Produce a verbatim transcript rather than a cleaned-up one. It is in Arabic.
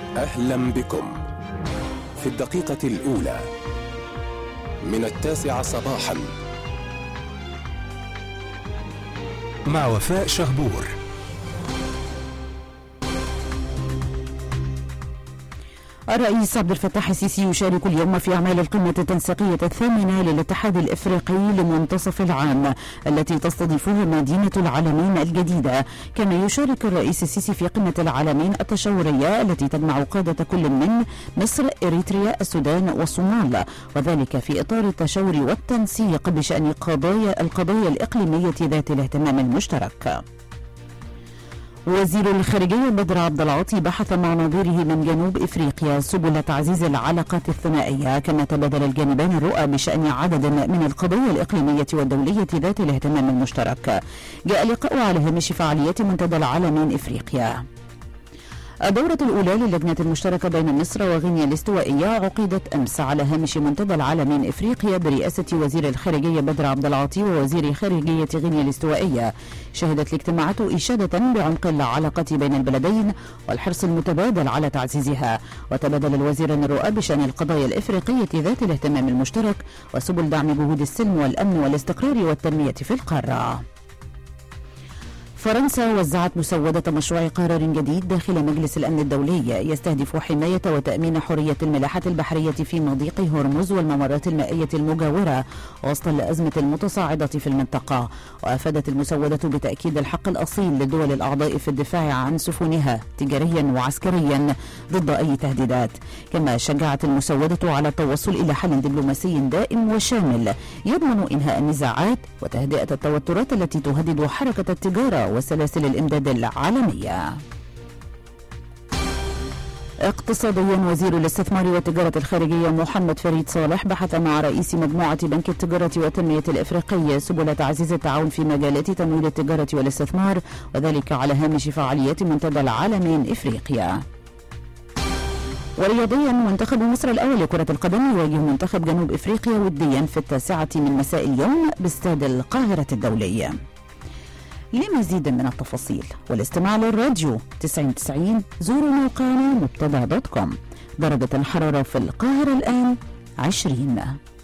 أهلا بكم في الدقيقة الأولى من التاسعة صباحا مع وفاء شهبور. الرئيس عبد الفتاح السيسي يشارك اليوم في أعمال القمة التنسيقية الثامنة للاتحاد الإفريقي لمنتصف العام التي تستضيفها مدينة العالمين الجديدة. كما يشارك الرئيس السيسي في قمة العالمين التشاورية التي تجمع قادة كل من مصر، إريتريا، السودان والصومال، وذلك في إطار التشاور والتنسيق بشأن قضايا القضايا الإقليمية ذات الاهتمام المشترك. وزير الخارجية بدر عبد العاطي بحث مع نظيره من جنوب إفريقيا سبل تعزيز العلاقات الثنائية، كما تبادل الجانبان الرؤى بشأن عدد من القضايا الإقليمية والدولية ذات الاهتمام المشترك. جاء اللقاء على هامش فعاليات منتدى العالمين إفريقيا. الدورة الأولى للجنة المشتركة بين مصر وغينيا الاستوائية عقدت أمس على هامش منتدى العالمين إفريقيا برئاسة وزير الخارجية بدر عبد العاطي ووزير خارجية غينيا الاستوائية. شهدت الاجتماعات إشادة بعمق العلاقة بين البلدين والحرص المتبادل على تعزيزها، وتبادل الوزيران الرؤى بشأن القضايا الإفريقية ذات الاهتمام المشترك وسبل دعم جهود السلم والأمن والاستقرار والتنمية في القارة. فرنسا وزعت مسودة مشروع قرار جديد داخل مجلس الأمن الدولي يستهدف حماية وتأمين حرية الملاحة البحرية في مضيق هرمز والممرات المائية المجاورة وسط الأزمة المتصاعدة في المنطقة. وأفادت المسودة بتأكيد الحق الأصيل للدول الأعضاء في الدفاع عن سفنها تجاريا وعسكريا ضد أي تهديدات. كما شجعت المسودة على التوصل إلى حل دبلوماسي دائم وشامل يضمن إنهاء النزاعات وتهدئة التوترات التي تهدد حركة التجارة وسلاسل الإمداد العالمية. اقتصاديا، وزير الاستثمار والتجارة الخارجية محمد فريد صالح بحث مع رئيس مجموعة بنك التجارة والتنمية الإفريقية سبل تعزيز التعاون في مجالات تمويل التجارة والاستثمار، وذلك على هامش فعاليات منتدى العالمين إفريقيا. ورياضيا، منتخب مصر الأول لكرة القدم يواجه منتخب جنوب إفريقيا وديا في التاسعة من مساء اليوم باستاد القاهرة الدولي. لمزيد من التفاصيل والاستماع للراديو تسعين تسعين زوروا موقعنا مبتدأ دوت كوم. درجة الحرارة في القاهرة الآن عشرين.